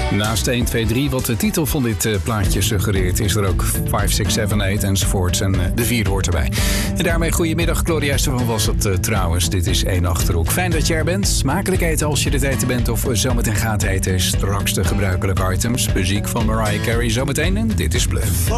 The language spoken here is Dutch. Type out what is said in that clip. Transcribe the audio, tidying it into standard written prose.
Naast 1, 2, 3, wat de titel van dit plaatje suggereert, is er ook 5, 6, 7, 8 enzovoorts. En de 4 hoort erbij. En daarmee goedemiddag, Claudia Estefan was het trouwens. Dit is 1 Achterhoek. Fijn dat je er bent. Smakelijk eten als je dit eten bent of zometeen gaat eten. Straks de gebruikelijke items. Muziek van Mariah Carey zometeen en dit is Bluff.